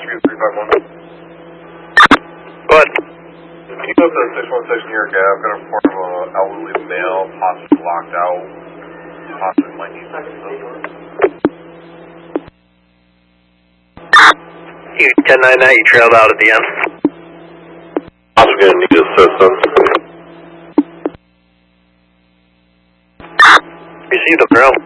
Street 351. What? Can you go to the 616 New York Ave? I'm going to report an elderly male, possibly locked out, possibly might need assistance. You 1099, you trailed out at the end. Possibly going to need assistance. Receive the trail.